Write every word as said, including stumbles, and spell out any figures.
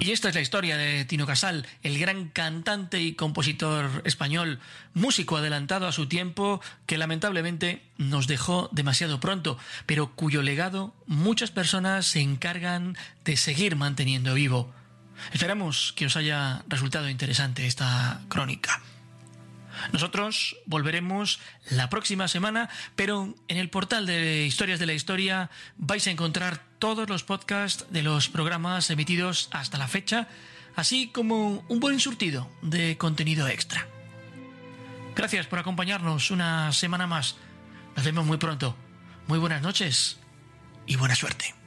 Y esta es la historia de Tino Casal, el gran cantante y compositor español, músico adelantado a su tiempo, que lamentablemente nos dejó demasiado pronto, pero cuyo legado muchas personas se encargan de seguir manteniendo vivo. Esperamos que os haya resultado interesante esta crónica. Nosotros volveremos la próxima semana, pero en el portal de Historias de la Historia vais a encontrar todos los podcasts de los programas emitidos hasta la fecha, así como un buen surtido de contenido extra. Gracias por acompañarnos una semana más. Nos vemos muy pronto. Muy buenas noches y buena suerte.